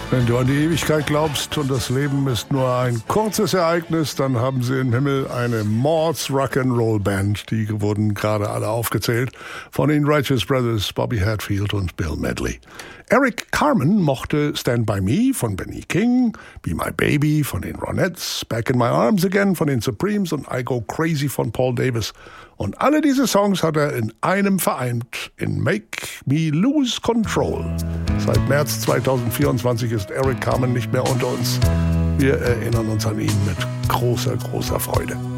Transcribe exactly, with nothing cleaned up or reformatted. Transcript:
Wenn du an die Ewigkeit glaubst und das Leben ist nur ein kurzes Ereignis, dann haben sie im Himmel eine Mords Rock'n'Roll Band. Die wurden gerade alle aufgezählt von den Righteous Brothers, Bobby Hatfield und Bill Medley. Eric Carmen mochte Stand By Me von Benny King, Be My Baby von den Ronettes, Back in My Arms Again von den Supremes und I Go Crazy von Paul Davis. Und alle diese Songs hat er in einem vereint, in Make Me Lose Control. Seit März zweitausendvierundzwanzig ist Eric Carmen nicht mehr unter uns. Wir erinnern uns an ihn mit großer, großer Freude.